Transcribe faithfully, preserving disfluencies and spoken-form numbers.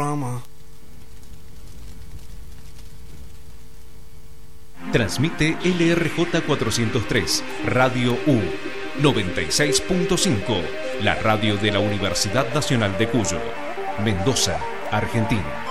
cama. Transmite L R J cuatrocientos tres, Radio U, noventa y seis punto cinco, la radio de la Universidad Nacional de Cuyo, Mendoza, Argentina.